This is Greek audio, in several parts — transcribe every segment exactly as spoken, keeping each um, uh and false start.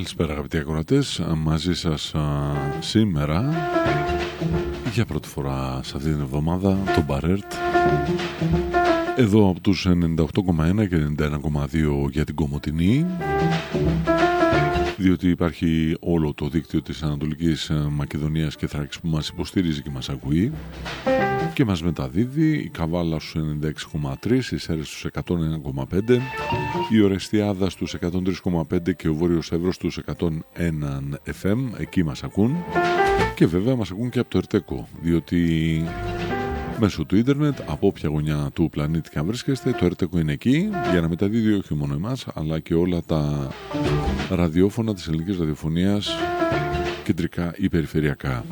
Καλησπέρα αγαπητοί ακροατές, μαζί σας α, σήμερα για πρώτη φορά σε αυτή την εβδομάδα το Μπαρέρτ εδώ από τους ενενήντα οκτώ κόμμα ένα και ενενήντα ένα κόμμα δύο για την Κομοτηνή, διότι υπάρχει όλο το δίκτυο της Ανατολικής Μακεδονίας και Θράκης που μας υποστηρίζει και μας ακούει και μας μεταδίδει. Η Καβάλα στους ενενήντα έξι κόμμα τρία, η Σέρες στους εκατόν ένα κόμμα πέντε, η Ορεστιάδα στους εκατόν τρία κόμμα πέντε και ο Βόρειος Εύρος στους εκατόν ένα εφ εμ, εκεί μας ακούν, και βέβαια μας ακούν και από το Ερτέκο, διότι μέσω του ίντερνετ από όποια γωνιά του πλανήτη και αν βρίσκεστε, το Ερτέκο είναι εκεί για να μεταδίδει όχι μόνο εμάς αλλά και όλα τα ραδιόφωνα της ελληνικής ραδιοφωνίας, κεντρικά ή περιφερειακά.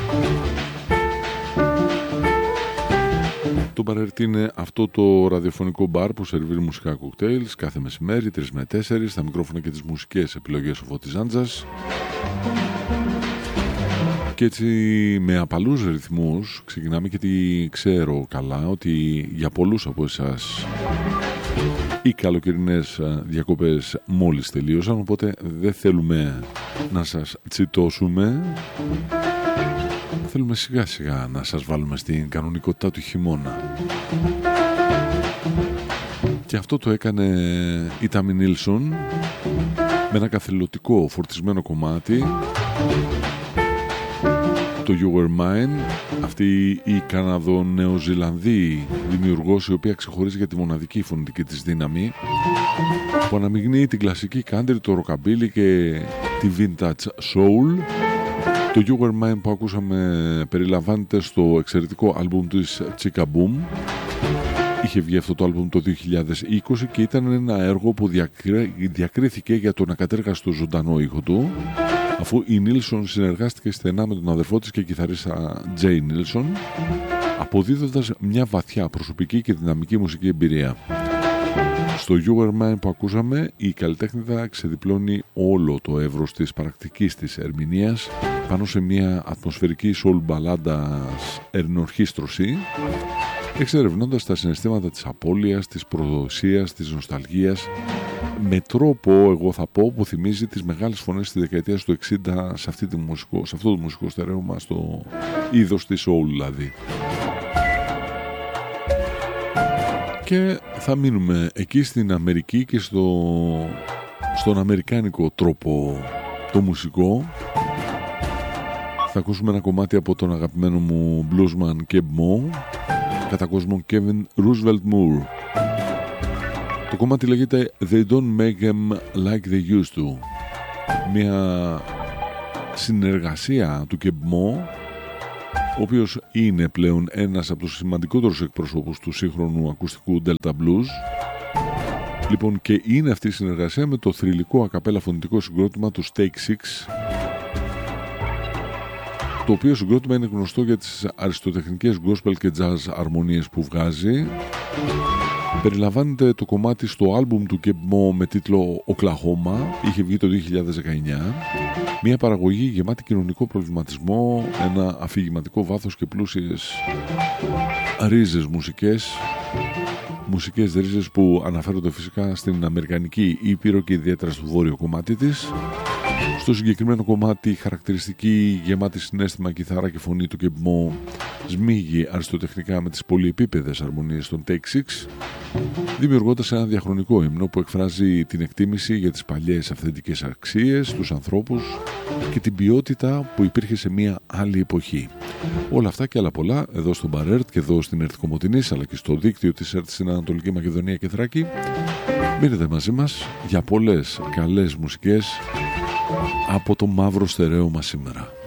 Το Μπαρέρτ είναι αυτό το ραδιοφωνικό μπαρ που σερβίρει μουσικά κοκτέιλς κάθε μεσημέρι, τρεις με τέσσερις, στα μικρόφωνα και τις μουσικές επιλογές ο Φώτης Ζάντζας. Και έτσι με απαλούς ρυθμούς ξεκινάμε, γιατί ξέρω καλά ότι για πολλούς από εσάς οι καλοκαιρινές διακοπές μόλις τελείωσαν, οπότε δεν θέλουμε να σας τσιτώσουμε. Θέλουμε σιγά σιγά να σας βάλουμε στην κανονικότητα του χειμώνα. Και αυτό το έκανε η Τάμι Νίλσον με ένα καθελωτικό φορτισμένο κομμάτι, το You Were Mine. Αυτή η Καναδο-Νεοζηλανδή δημιουργός, η οποία ξεχωρίζει για τη μοναδική φωνητική της δύναμη, που αναμειγνύει την κλασική country, το rockabilly και τη vintage soul. Το You Were Mine που ακούσαμε περιλαμβάνεται στο εξαιρετικό άλμπουμ της Chica Boom. Είχε βγει αυτό το άλμπουμ το δύο χιλιάδες είκοσι και ήταν ένα έργο που διακρί... διακρίθηκε για τον ακατέργαστο ζωντανό ήχο του, αφού η Νίλσον συνεργάστηκε στενά με τον αδερφό της και κιθαρίστα Τζέι Νίλσον, αποδίδοντας μια βαθιά προσωπική και δυναμική μουσική εμπειρία. Στο You Were Mine που ακούσαμε, η καλλιτέχνηδα ξεδιπλώνει όλο το εύρος της πρακτικής της ερμηνείας πάνω σε μια ατμοσφαιρική soul μπαλάντα ερνορχίστρωση, εξερευνώντας τα συναισθήματα της απώλειας, της προδοσίας, της νοσταλγίας, με τρόπο, εγώ θα πω, που θυμίζει τις μεγάλες φωνές της δεκαετίας του εξήντα σε, αυτή τη μουσικό, σε αυτό το μουσικό στερέωμα, στο είδος της soul δηλαδή. Και θα μείνουμε εκεί στην Αμερική και στο, στον αμερικάνικο τρόπο το μουσικό. Θα ακούσουμε ένα κομμάτι από τον αγαπημένο μου bluesman Keb Mo, κατά κόσμο Kevin Roosevelt Moore. Το κομμάτι λέγεται They Don't Make Them Like They Used To. Μια συνεργασία του Keb Mo, ο οποίος είναι πλέον ένας από τους σημαντικότερους εκπροσώπους του σύγχρονου ακουστικού Delta Blues. Λοιπόν, και είναι αυτή η συνεργασία με το θρυλικό ακαπέλα φωνητικό συγκρότημα του Take Six, το οποίο συγκρότημα είναι γνωστό για τις αριστοτεχνικές gospel και jazz αρμονίες που βγάζει. Περιλαμβάνεται το κομμάτι στο άλμπουμ του Keb Mo με τίτλο Oklahoma, είχε βγει το δύο χιλιάδες δεκαεννιά. Μια παραγωγή γεμάτη κοινωνικό προβληματισμό, ένα αφηγηματικό βάθος και πλούσιες ρίζες μουσικές, μουσικές ρίζες που αναφέρονται φυσικά στην Αμερικανική Ήπειρο και ιδιαίτερα στο βόρειο κομμάτι της. Στο συγκεκριμένο κομμάτι, χαρακτηριστική γεμάτη συναίσθημα κιθάρα και φωνή του Keb Mo σμίγει αριστοτεχνικά με τις πολυεπίπεδες αρμονίες των Take Six, δημιουργώντας ένα διαχρονικό ύμνο που εκφράζει την εκτίμηση για τις παλιές αυθεντικές αξίες, τους ανθρώπους και την ποιότητα που υπήρχε σε μια άλλη εποχή. Όλα αυτά και άλλα πολλά εδώ στο Μπαρέρτ και εδώ στην ΕΡΤ Κομοτηνής, αλλά και στο δίκτυο της ΕΡΤ στην Ανατολική Μακεδονία και Θράκη. Μείνετε μαζί μας για πολλές καλές μουσικές από το μαύρο στερέωμα σήμερα.